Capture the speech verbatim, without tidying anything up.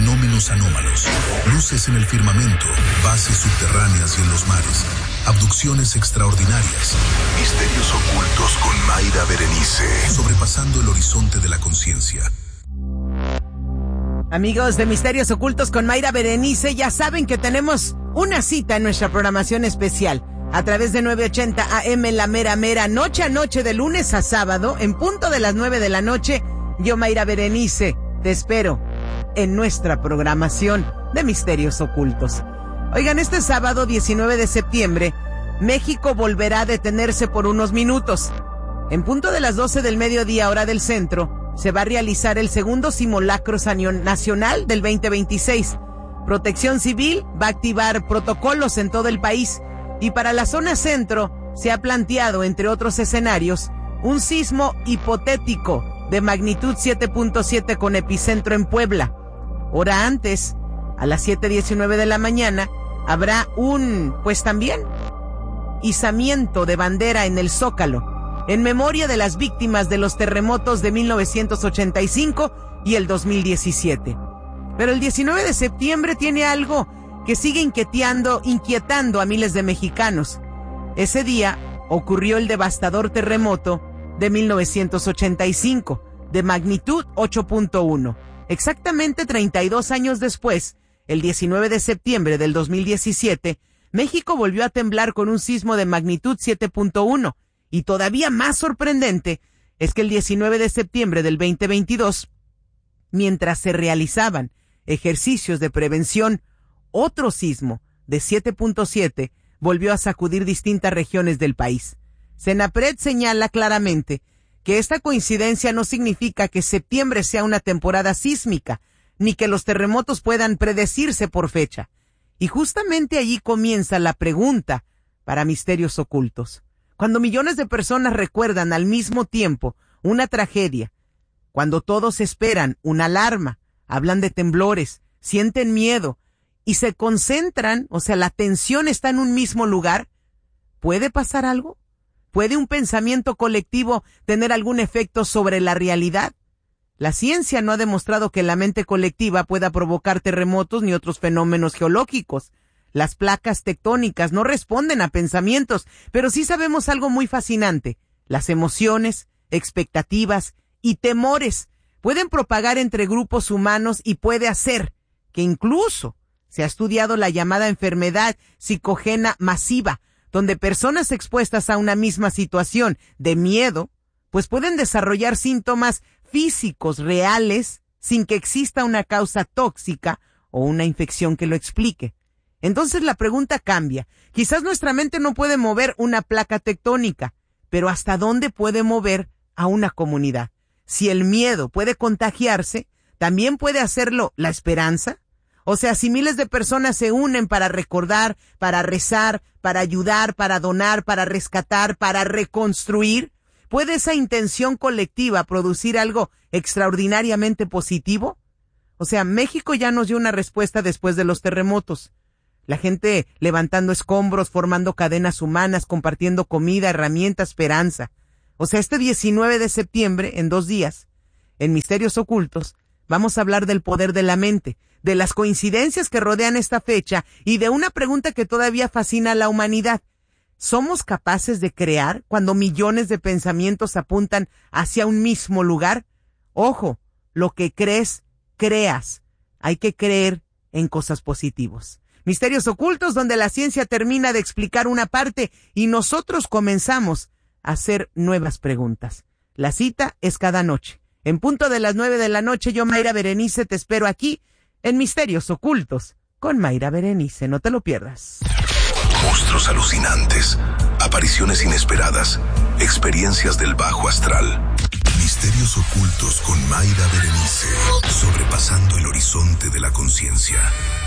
fenómenos anómalos, luces en el firmamento, bases subterráneas y en los mares, abducciones extraordinarias, misterios ocultos con Mayra Berenice, sobrepasando el horizonte de la conciencia. Amigos de Misterios Ocultos con Mayra Berenice, ya saben que tenemos una cita en nuestra programación especial a través de nueve ochenta A M La Mera Mera, noche a noche, de lunes a sábado, en punto de las nueve de la noche. Yo, Mayra Berenice, te espero en nuestra programación de Misterios Ocultos. Oigan, este sábado diecinueve de septiembre, México volverá a detenerse por unos minutos. En punto de las doce del mediodía, hora del centro, se va a realizar el segundo simulacro nacional del veinte veintiséis. Protección Civil va a activar protocolos en todo el país y para la zona centro se ha planteado, entre otros escenarios, un sismo hipotético de magnitud siete punto siete con epicentro en Puebla. Hora antes, a las siete diecinueve de la mañana, habrá un, pues también, izamiento de bandera en el Zócalo, en memoria de las víctimas de los terremotos de mil novecientos ochenta y cinco y el dos mil diecisiete. Pero el diecinueve de septiembre tiene algo que sigue inquietando, inquietando a miles de mexicanos. Ese día ocurrió el devastador terremoto de mil novecientos ochenta y cinco, de magnitud ocho punto uno. Exactamente treinta y dos años después, el diecinueve de septiembre del dos mil diecisiete, México volvió a temblar con un sismo de magnitud siete punto uno. Y todavía más sorprendente es que el diecinueve de septiembre del veinte veintidós, mientras se realizaban ejercicios de prevención, otro sismo de siete punto siete volvió a sacudir distintas regiones del país. Senapred señala claramente que esta coincidencia no significa que septiembre sea una temporada sísmica, ni que los terremotos puedan predecirse por fecha. Y justamente allí comienza la pregunta para Misterios Ocultos. Cuando millones de personas recuerdan al mismo tiempo una tragedia, cuando todos esperan una alarma, hablan de temblores, sienten miedo y se concentran, o sea, la atención está en un mismo lugar, ¿puede pasar algo? ¿Puede un pensamiento colectivo tener algún efecto sobre la realidad? La ciencia no ha demostrado que la mente colectiva pueda provocar terremotos ni otros fenómenos geológicos. Las placas tectónicas no responden a pensamientos, pero sí sabemos algo muy fascinante. Las emociones, expectativas y temores pueden propagar entre grupos humanos y puede hacer que incluso se ha estudiado la llamada enfermedad psicógena masiva, donde personas expuestas a una misma situación de miedo, pues pueden desarrollar síntomas físicos reales sin que exista una causa tóxica o una infección que lo explique. Entonces la pregunta cambia. Quizás nuestra mente no puede mover una placa tectónica, pero ¿hasta dónde puede mover a una comunidad? Si el miedo puede contagiarse, ¿también puede hacerlo la esperanza? O sea, si miles de personas se unen para recordar, para rezar, para ayudar, para donar, para rescatar, para reconstruir, ¿puede esa intención colectiva producir algo extraordinariamente positivo? O sea, México ya nos dio una respuesta después de los terremotos. La gente levantando escombros, formando cadenas humanas, compartiendo comida, herramientas, esperanza. O sea, este diecinueve de septiembre, en dos días, en Misterios Ocultos, vamos a hablar del poder de la mente, de las coincidencias que rodean esta fecha y de una pregunta que todavía fascina a la humanidad. ¿Somos capaces de crear cuando millones de pensamientos apuntan hacia un mismo lugar? Ojo, lo que crees, creas. Hay que creer en cosas positivas. Misterios Ocultos, donde la ciencia termina de explicar una parte y nosotros comenzamos a hacer nuevas preguntas. La cita es cada noche. En punto de las nueve de la noche, yo, Mayra Berenice, te espero aquí en Misterios Ocultos con Mayra Berenice. No te lo pierdas. Monstruos alucinantes, apariciones inesperadas, experiencias del bajo astral. Misterios Ocultos con Mayra Berenice, sobrepasando el horizonte de la conciencia.